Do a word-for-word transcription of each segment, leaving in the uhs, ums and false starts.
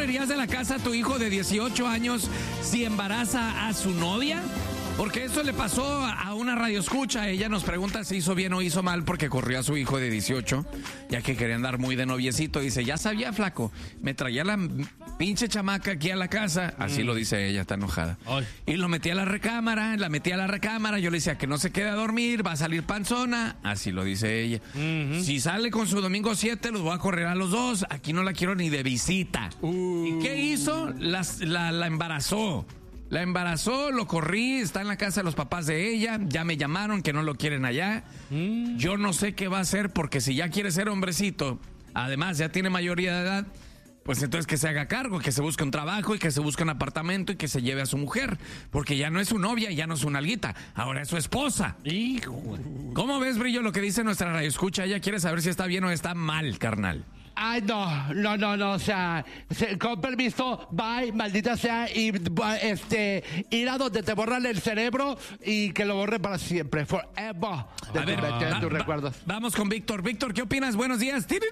correrías de la casa a tu hijo de dieciocho años si embaraza a su novia? Porque eso le pasó a una radioescucha. Ella nos pregunta si hizo bien o hizo mal porque corrió a su hijo de dieciocho, ya que quería andar muy de noviecito. Dice, ya sabía, flaco, me traía la pinche chamaca aquí a la casa. Así mm. lo dice ella, está enojada. Ay. Y lo metí a la recámara, la metí a la recámara. Yo le decía que no se quede a dormir, va a salir panzona. Así lo dice ella. Mm-hmm. Si sale con su domingo siete, los voy a correr a los dos. Aquí no la quiero ni de visita. Uh. ¿Y qué hizo? Las, la, la embarazó. La embarazó, lo corrí, está en la casa de los papás de ella, ya me llamaron que no lo quieren allá. Mm. Yo no sé qué va a hacer porque si ya quiere ser hombrecito, además ya tiene mayoría de edad, pues entonces que se haga cargo, que se busque un trabajo y que se busque un apartamento y que se lleve a su mujer, porque ya no es su novia, ya no es su nalguita, ahora es su esposa. Hijo. ¿Cómo ves, Brillo, lo que dice nuestra radioescucha? Ella quiere saber si está bien o está mal, carnal. Ay, no, no, no, no, o sea, se, con permiso, bye, maldita sea, y este, ir a donde te borran el cerebro y que lo borre para siempre, forever, de a ver, va, tus va, recuerdos. Vamos con Víctor. Víctor, ¿qué opinas? Buenos días. ¿Qué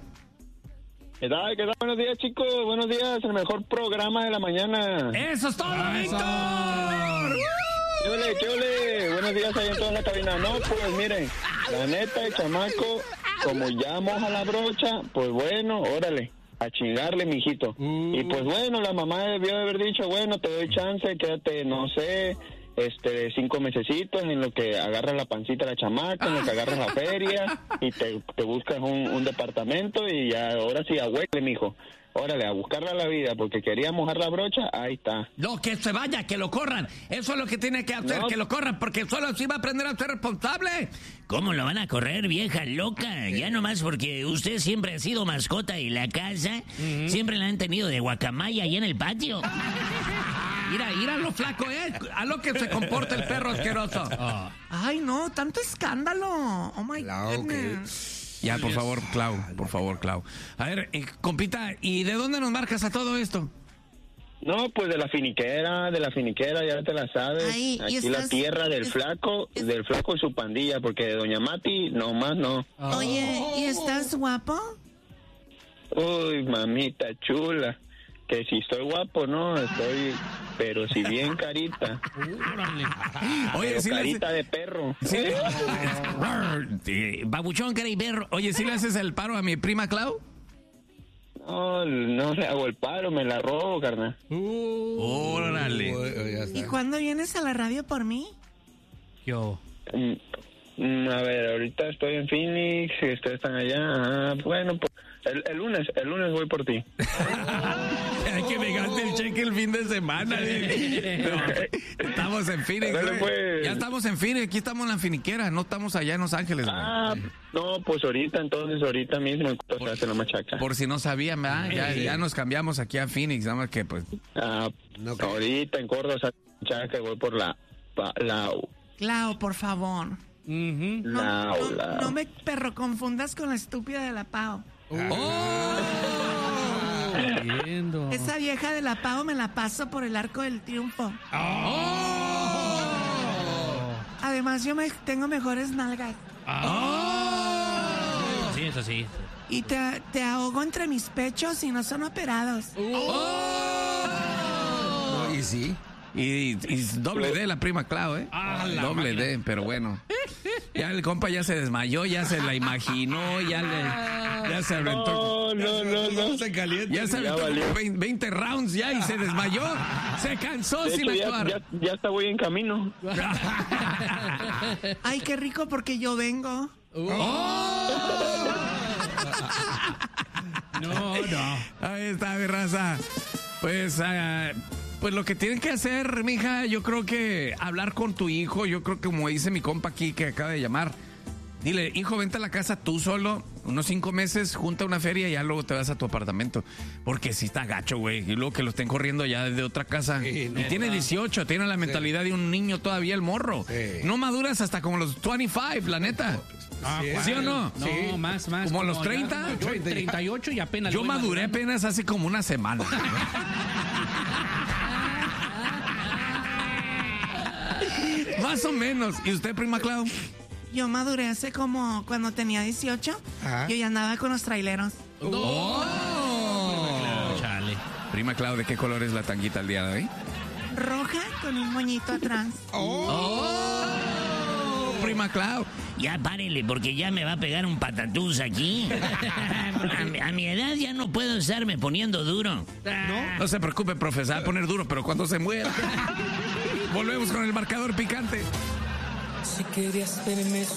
tal? ¿Qué tal? Buenos días, chicos, buenos días, el mejor programa de la mañana. ¡Eso es todo, Eso. Víctor! ¿Qué ole, qué ole? Buenos días ahí en toda la cabina. No, pues miren, la neta, el chamaco, como ya moja la brocha, pues bueno, órale, a chingarle, mijito. Uh. Y pues bueno, la mamá debió de haber dicho, bueno, te doy chance, quédate, no sé, este, cinco mesecitos en lo que agarras la pancita de la chamaca, en lo que agarras la feria y te, te buscas un, un departamento y ya, ahora sí, ahuecle, mijo. Órale, a buscarla la vida, porque quería mojar la brocha, ahí está. No, que se vaya, que lo corran. Eso es lo que tiene que hacer, no. que lo corran, porque solo así va a aprender a ser responsable. ¿Cómo lo van a correr, vieja loca? Ya nomás porque usted siempre ha sido mascota y la casa uh-huh. siempre la han tenido de guacamaya ahí en el patio. Mira, mira lo flaco, ¿eh? A lo que se comporta el perro asqueroso. Oh. Ay, no, tanto escándalo. Oh, my God. Okay. Ya, por favor, Clau, por favor, Clau. A ver, eh, compita, ¿y de dónde nos marcas a todo esto? No, pues de la finiquera, de la finiquera, ya te la sabes. Ay, aquí estás, la tierra del es, flaco, es, del flaco y su pandilla, porque de Doña Mati, no más no. Oye, ¿y estás guapo? Uy, mamita chula. Que si estoy guapo, no, estoy, pero si bien carita. Oye, si carita hace... de perro. ¿Sí? Babuchón, cara y perro. Oye, ¿sí le haces el paro a mi prima Clau? No, no le hago el paro, me la robo, carnal. Uh, Órale. Uh, ¿Y cuándo vienes a la radio por mí? Yo. Mm, a ver, ahorita estoy en Phoenix, si ustedes están allá, ah, bueno, pues el, el lunes, el lunes voy por ti. Hay que me gaste el cheque el fin de semana. No, estamos en Phoenix. Pues. Ya estamos en Phoenix, aquí estamos en la finiquera, no estamos allá en Los Ángeles. Ah, güey. No, pues ahorita, entonces ahorita mismo por, se hace la machaca. Por si no sabían, ¿verdad? Ya, ya nos cambiamos aquí a Phoenix, nada más que pues. Ah, no, ahorita en Córdoba se hace la machaca, voy por la la Clau, por favor. Uh-huh. No, la, no, la. no me perro confundas con la estúpida de la Pau. ¡Oh! Esa vieja de la Pau me la paso por el Arco del Triunfo. ¡Oh! Además, yo me tengo mejores nalgas. ¡Oh! Sí, eso sí. Y te, te ahogo entre mis pechos y no son operados. ¡Oh! No, y sí. Y, y doble D la prima Clau, ¿eh? Ah, doble máquina. D, pero bueno. Ya el compa ya se desmayó, ya se la imaginó, ya le ya se aventó. No, no, no, no. Se calienta. Ya se aventó veinte rounds ya y se desmayó. Se cansó de sin hecho, actuar. Ya, ya, ya está voy en camino. Ay, qué rico porque yo vengo. ¡Oh! No, no. Ahí está, mi raza. Pues, uh, pues lo que tienen que hacer, mija, yo creo que hablar con tu hijo, yo creo que como dice mi compa aquí que acaba de llamar, dile, hijo, vente a la casa tú solo, unos cinco meses, junta una feria y ya luego te vas a tu apartamento. Porque si está gacho, güey, y luego que lo estén corriendo ya desde otra casa. Sí, y tiene dieciocho, tiene la mentalidad sí. de un niño todavía el morro. Sí. No maduras hasta como los veinticinco, la neta. Ah, ¿Sí, ¿Sí o no? No, sí. más, más. ¿Como los treinta? Yo treinta y ocho y apenas. Yo maduré madurando. apenas hace como una semana. Más o menos. ¿Y usted, prima Clau? Yo maduré hace como cuando tenía dieciocho. Ajá. Yo ya andaba con los traileros. ¡Oh! Chale. Prima Clau, ¿de qué color es la tanguita el día de hoy? Roja con un moñito atrás. ¡Oh! Prima Clau. Ya párenle, porque ya me va a pegar un patatús aquí. a, mi, a mi edad ya no puedo estarme poniendo duro. No se preocupe, profe, se va a poner duro, pero cuando se muera. Volvemos con el marcador picante. Si querías verme